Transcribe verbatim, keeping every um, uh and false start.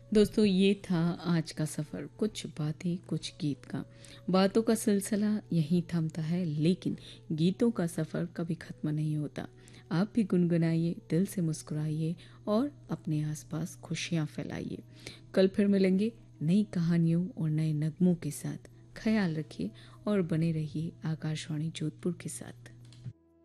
दोस्तों ये था आज का सफ़र, कुछ बातें कुछ गीत का। बातों का सिलसिला यहीं थमता है, लेकिन गीतों का सफ़र कभी ख़त्म नहीं होता। आप भी गुनगुनाइए, दिल से मुस्कुराइए और अपने आसपास खुशियाँ फैलाइए। कल फिर मिलेंगे नई कहानियों और नए नगमों के साथ। ख्याल रखिए और बने रहिए आकाशवाणी जोधपुर के साथ।